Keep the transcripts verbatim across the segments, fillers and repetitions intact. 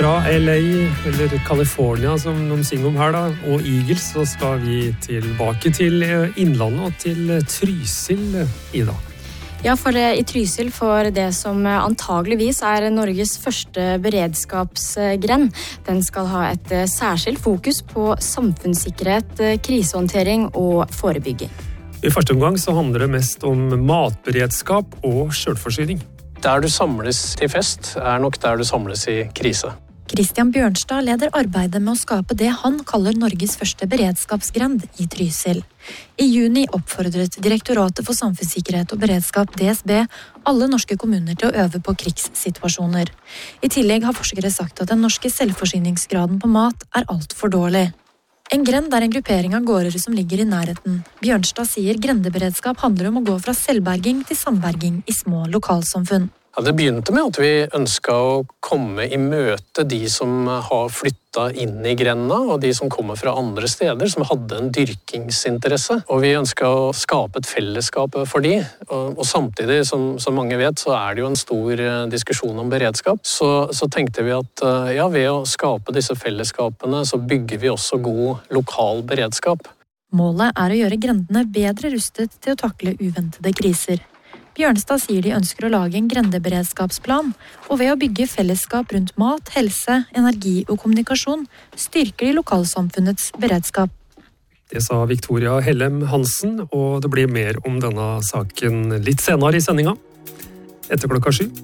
Fra L A, eller California som de synger om her da, og Eagles, så skal vi tilbake til innlandet og til Trysil, Ida. Ja, for i Trysil for det som antageligvis er Norges første beredskapsgrend. Den skal ha et særskilt fokus på samfunnssikkerhet, krisehåndtering og forebygging. I første omgang så handler det mest om matberedskap og selvforsyning. Der du samles til fest, er nok der du samles i krise. Christian Bjørnstad leder arbeidet med å skape det han kaller Norges første beredskapsgrend i Trysil. I juni oppfordret Direktoratet for samfunnssikkerhet og beredskap, D S B, alle norske kommuner til å øve på krigssituasjoner. I tillegg har forskere sagt at den norske selvforsyningsgraden på mat er alt for dårlig. En grend er en gruppering av gårder som ligger i nærheten. Bjørnstad sier grendeberedskap handler om å gå fra selvberging til samberging i små lokalsamfunn. Ja, det begynte med at vi ønsket å komme i møte de som har flyttet inn i grenda, og de som kommer fra andre steder, som hadde en dyrkingsinteresse. Og vi ønsket å skape et fellesskap for de, og, og samtidig, som, som mange vet, så er det jo en stor diskusjon om beredskap. Så, så tenkte vi at ja, ved å skape disse fellesskapene, så bygger vi også god lokal beredskap. Målet er å gjøre grendene bedre rustet til å takle uventede kriser. Bjørnstad sier de ønsker å lage en grendeberedskapsplan, og ved å bygge fellesskap rundt mat, helse, energi og kommunikasjon, styrker de lokalsamfunnets beredskap. Det sa Victoria Hellem Hansen, og det blir mer om denne saken litt senere i sendinga, etter klokka sju.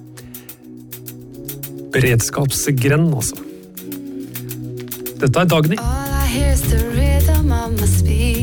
Beredskapsgrend, altså. Dette er Dagny. All I hear is the rhythm of my speech.